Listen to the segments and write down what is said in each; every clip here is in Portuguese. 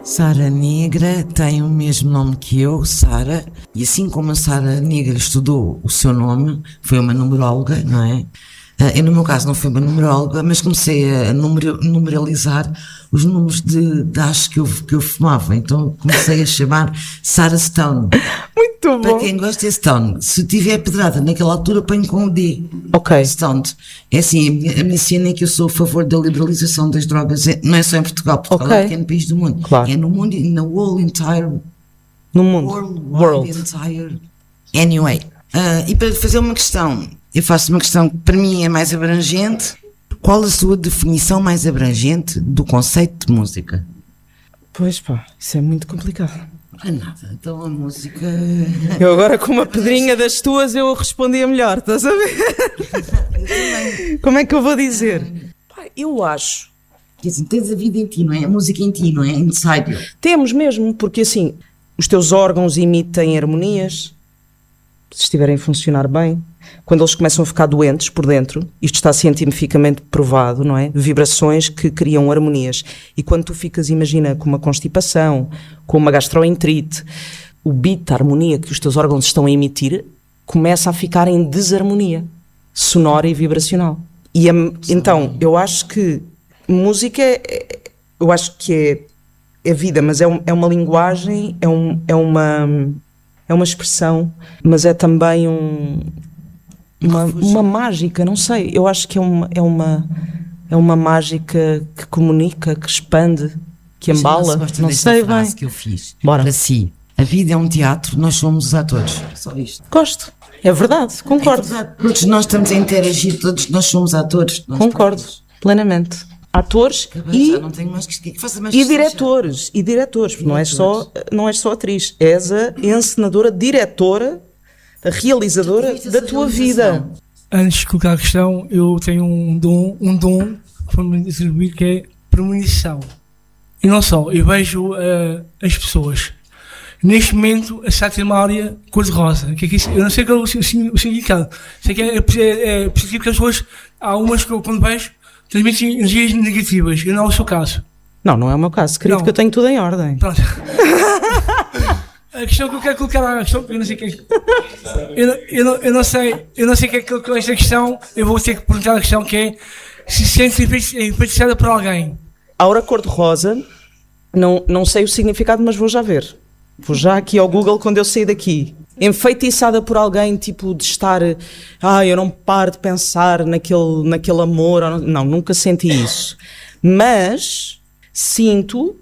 Sara Negra tem o mesmo nome que eu, Sara, e assim como a Sara Negra estudou o seu nome, foi uma numeróloga, não é? Eu, no meu caso, não fui uma numeróloga, mas comecei a numeralizar os números de achos que eu fumava, então comecei a chamar Sarah Stone. Muito bom. Para quem gosta é Stone. Se tiver pedrada naquela altura, ponho com o D. Ok. Stone. É assim, a minha cena é que eu sou a favor da liberalização das drogas, não é só em Portugal, Portugal é o pequeno país do mundo. Claro. É no mundo e na whole entire No mundo. world. Entire. Anyway. E para fazer uma questão, eu faço uma questão que para mim é mais abrangente. Qual a sua definição mais abrangente do conceito de música? Pois pá, isso é muito complicado. Não é nada, então a música... Eu agora com uma pedrinha das tuas eu respondia melhor, estás a ver? Como é que eu vou dizer? Pá, eu acho. Quer dizer, tens a vida em ti, não é? A música em ti, não é? Inside you. Temos mesmo, porque assim, os teus órgãos emitem harmonias, se estiverem a funcionar bem. Quando eles começam a ficar doentes por dentro, isto está cientificamente provado, não é? Vibrações que criam harmonias. E quando tu ficas, imagina, com uma constipação, com uma gastroenterite, o beat, a harmonia que os teus órgãos estão a emitir, começa a ficar em desarmonia sonora e vibracional. E então, eu acho que música, eu acho que é vida, mas é uma linguagem, é uma expressão, mas é também uma mágica, não sei, eu acho que é uma mágica que comunica, que expande, que embala, não sei bem. Que eu fiz. Bora. Para si, a vida é um teatro, nós somos os atores. Só isto. Gosto, é verdade, concordo. É verdade. Todos nós estamos a interagir, todos nós somos atores. Concordo, plenamente. Atores não tenho mais que faça mais e diretores, porque não és só atriz, és a encenadora, diretora, a realizadora da tua vida. Antes de colocar a questão, eu tenho um dom para me atribuir, que é premonição. E não só, eu vejo as pessoas. Neste momento, a cidade tem uma área cor-de-rosa. Que é isso? Eu não sei qual é o significado. Sei que é positivo, porque as pessoas, há umas que eu, quando vejo, transmitem energias negativas. Eu não é o seu caso. Não é o meu caso. Acredito que eu tenho tudo em ordem. Pronto. A questão que eu quero colocar, a questão, eu não sei o que é. Eu não sei o que é que com esta questão. Eu vou ter que perguntar a questão, que é se sente enfeitiçada por alguém. A aura cor-de-rosa, não sei o significado, mas vou já ver. Vou já aqui ao Google quando eu sair daqui. Enfeitiçada por alguém, tipo de estar... eu não paro de pensar naquele amor. Não, nunca senti isso. Mas sinto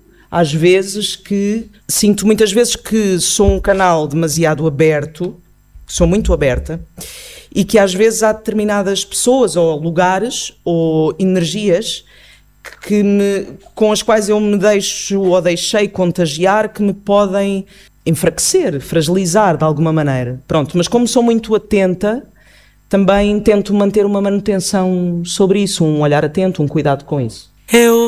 muitas vezes que sou um canal demasiado aberto, sou muito aberta, e que às vezes há determinadas pessoas ou lugares ou energias com as quais eu me deixo ou deixei contagiar, que me podem enfraquecer, fragilizar de alguma maneira. Pronto, mas como sou muito atenta, também tento manter uma manutenção sobre isso, um olhar atento, um cuidado com isso.